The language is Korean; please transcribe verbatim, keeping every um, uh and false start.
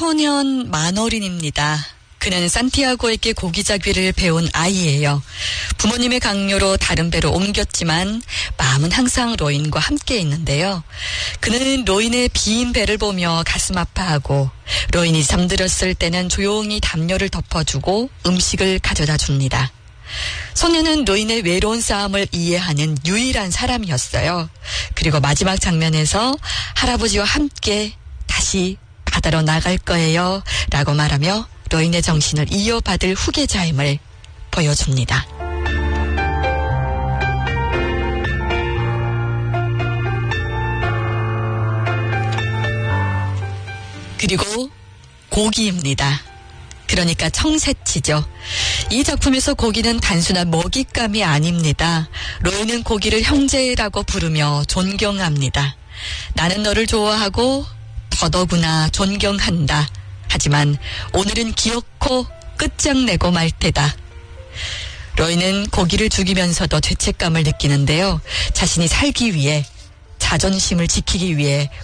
소년 마너린입니다. 그는 산티아고에게 고기잡이를 배운 아이예요. 부모님의 강요로 다른 배로 옮겼지만 마음은 항상 로인과 함께 있는데요. 그는 로인의 빈 배를 보며 가슴 아파하고 로인이 잠들었을 때는 조용히 담요를 덮어주고 음식을 가져다 줍니다. 소녀는 로인의 외로운 싸움을 이해하는 유일한 사람이었어요. 그리고 마지막 장면에서 할아버지와 함께 다시 바다로 나갈 거예요 라고 말하며 로인의 정신을 이어받을 후계자임을 보여줍니다. 그리고 고기입니다. 그러니까 청새치죠. 이 작품에서 고기는 단순한 먹잇감이 아닙니다. 로인은 고기를 형제라고 부르며 존경합니다. 나는 너를 좋아하고 더더구나 존경한다. 하지만 오늘은 기어코 끝장내고 말 테다. 로인은 고기를 죽이면서도 죄책감을 느끼는데요. 자신이 살기 위해, 자존심을 지키기 위해